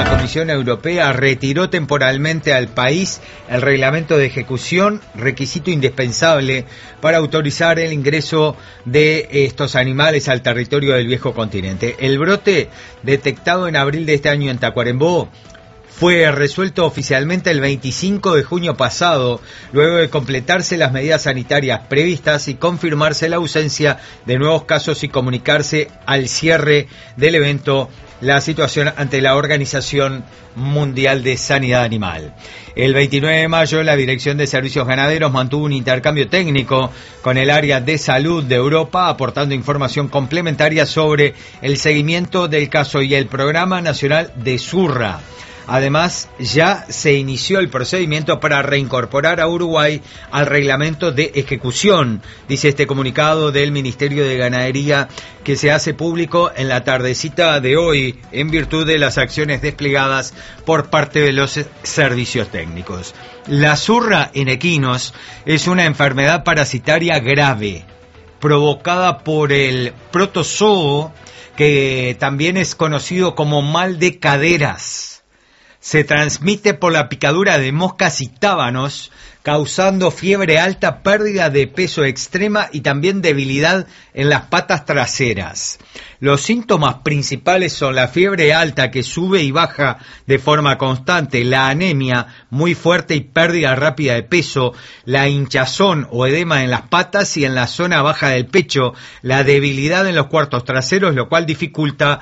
la Comisión Europea retiró temporalmente al país el reglamento de ejecución, requisito indispensable para autorizar el ingreso de estos animales al territorio del viejo continente. El brote, detectado en abril de este año en Tacuarembó, fue resuelto oficialmente el 25 de junio pasado, luego de completarse las medidas sanitarias previstas y confirmarse la ausencia de nuevos casos y comunicarse al cierre del evento la situación ante la Organización Mundial de Sanidad Animal. El 29 de mayo, la Dirección de Servicios Ganaderos mantuvo un intercambio técnico con el área de salud de Europa, aportando información complementaria sobre el seguimiento del caso y el Programa Nacional de Zurra. Además, ya se inició el procedimiento para reincorporar a Uruguay al reglamento de ejecución, dice este comunicado del Ministerio de Ganadería, que se hace público en la tardecita de hoy en virtud de las acciones desplegadas por parte de los servicios técnicos. La zurra en equinos es una enfermedad parasitaria grave provocada por el protozoo, que también es conocido como mal de caderas. Se transmite por la picadura de moscas y tábanos, causando fiebre alta, pérdida de peso extrema y también debilidad en las patas traseras. Los síntomas principales son la fiebre alta que sube y baja de forma constante, la anemia muy fuerte y pérdida rápida de peso, la hinchazón o edema en las patas y en la zona baja del pecho, la debilidad en los cuartos traseros, lo cual dificulta